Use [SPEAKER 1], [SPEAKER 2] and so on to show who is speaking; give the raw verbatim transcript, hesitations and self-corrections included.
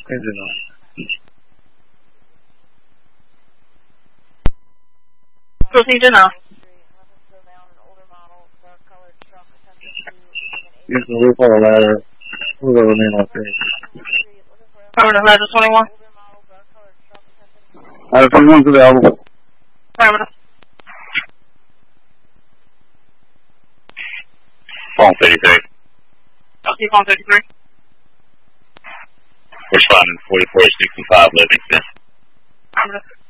[SPEAKER 1] Engine on.
[SPEAKER 2] Procedure now.
[SPEAKER 1] Use the roof on the ladder. Move over main on stage.
[SPEAKER 2] Affirmative, ladder twenty-one.
[SPEAKER 1] Ladder twenty-one's available.
[SPEAKER 2] Affirmative.
[SPEAKER 3] Phone thirty-three.
[SPEAKER 2] Okay, phone thirty-three.
[SPEAKER 3] Responding forty-four sixty-five Livingston.
[SPEAKER 2] Affirmative.